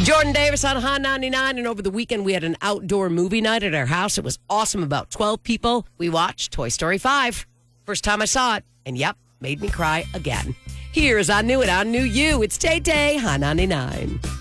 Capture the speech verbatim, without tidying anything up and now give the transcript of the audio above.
Jordan Davis on Hot ninety-nine, and over the weekend we had an outdoor movie night at our house. It was awesome. About twelve people. We watched Toy Story five. First time I saw it, and yep, made me cry again. Here's I Knew It, I Knew You. It's Tay Tay, Hot ninety-nine.